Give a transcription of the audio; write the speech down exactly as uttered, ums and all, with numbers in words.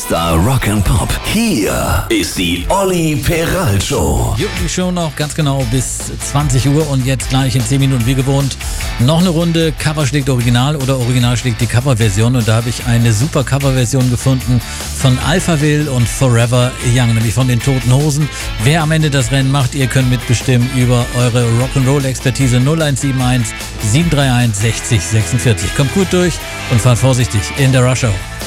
Superstar Rock'n'Pop. Hier ist die Olli Peral Show. Jo, die Show noch ganz genau bis zwanzig Uhr und jetzt gleich in zehn Minuten wie gewohnt noch eine Runde Cover schlägt Original oder Original schlägt die Coverversion, und da habe ich eine super Coverversion gefunden von Alphaville und Forever Young, nämlich von den Toten Hosen. Wer am Ende das Rennen macht, ihr könnt mitbestimmen über eure Rock'n'Roll-Expertise. Null eins sieben eins sieben drei eins sechzig sechsundvierzig. Kommt gut durch und fahrt vorsichtig in der Rush Hour.